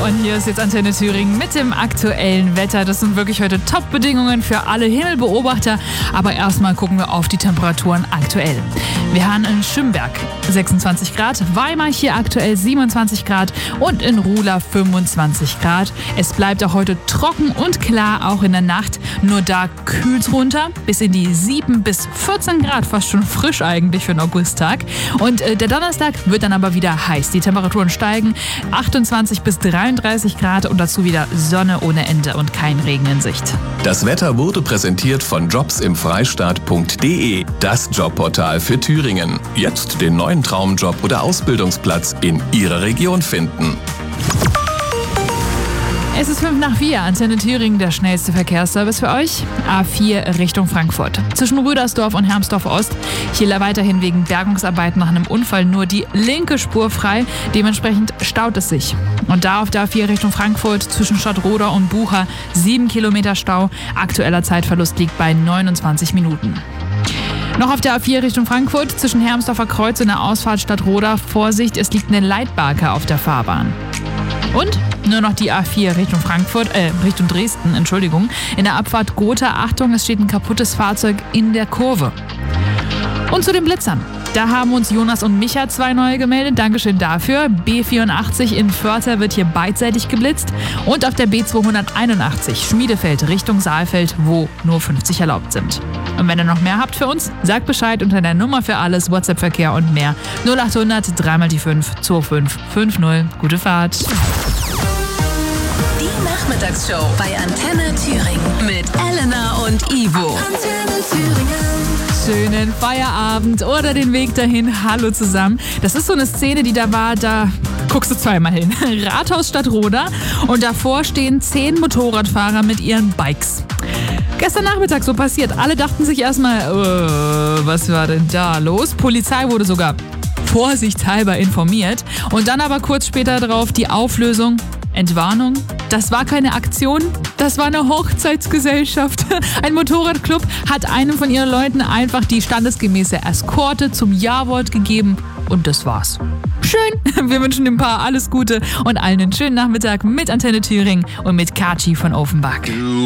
Und hier ist jetzt Antenne Thüringen mit dem aktuellen Wetter. Das sind wirklich heute Top-Bedingungen für alle Himmelbeobachter. Aber erstmal gucken wir auf die Temperaturen aktuell. Wir haben in Schimberg 26 Grad, Weimar hier aktuell 27 Grad und in Ruhla 25 Grad. Es bleibt auch heute trocken und klar, auch in der Nacht. Nur da kühlt es runter bis in die 7 bis 14 Grad, fast schon frisch eigentlich für einen Augusttag. Und der Donnerstag wird dann aber wieder heiß. Die Temperaturen steigen 28 bis 33 Grad und dazu wieder Sonne ohne Ende und kein Regen in Sicht. Das Wetter wurde präsentiert von jobsimfreistaat.de, das Jobportal für Thüringen. Jetzt den neuen Traumjob oder Ausbildungsplatz in Ihrer Region finden. Es ist 3:05, Antenne Thüringen, der schnellste Verkehrsservice für euch. A4 Richtung Frankfurt. Zwischen Rüdersdorf und Hermsdorf Ost. Hier weiterhin wegen Bergungsarbeiten nach einem Unfall nur die linke Spur frei. Dementsprechend staut es sich. Und da auf der A4 Richtung Frankfurt zwischen Stadtroda und Bucha 7 Kilometer Stau. Aktueller Zeitverlust liegt bei 29 Minuten. Noch auf der A4 Richtung Frankfurt zwischen Hermsdorfer Kreuz und der Ausfahrt Stadtroda. Vorsicht, es liegt eine Leitbarke auf der Fahrbahn. Und nur noch die A4 Richtung Richtung Dresden, Entschuldigung. In der Abfahrt Gotha, Achtung, es steht ein kaputtes Fahrzeug in der Kurve. Und zu den Blitzern. Da haben uns Jonas und Micha 2 neue gemeldet. Dankeschön dafür. B84 in Förther wird hier beidseitig geblitzt. Und auf der B281 Schmiedefeld Richtung Saalfeld, wo nur 50 erlaubt sind. Und wenn ihr noch mehr habt für uns, sagt Bescheid unter der Nummer für alles, WhatsApp-Verkehr und mehr. 0800 3 die 5 25 50. Gute Fahrt. Die Nachmittagsshow bei Antenne Thüringen mit Elena und Ivo. Antenne Thüringen. Schönen Feierabend oder den Weg dahin. Hallo zusammen. Das ist so eine Szene, die da war, da guckst du zweimal hin. Rathaus Stadtroda und davor stehen 10 Motorradfahrer mit ihren Bikes. Gestern Nachmittag so passiert. Alle dachten sich erstmal, was war denn da los? Polizei wurde sogar vorsichtshalber informiert. Und dann aber kurz später drauf die Auflösung. Entwarnung, das war keine Aktion, das war eine Hochzeitsgesellschaft. Ein Motorradclub hat einem von ihren Leuten einfach die standesgemäße Eskorte zum Ja-Wort gegeben und das war's. Schön, wir wünschen dem Paar alles Gute und allen einen schönen Nachmittag mit Antenne Thüringen und mit Kaci von Offenbach.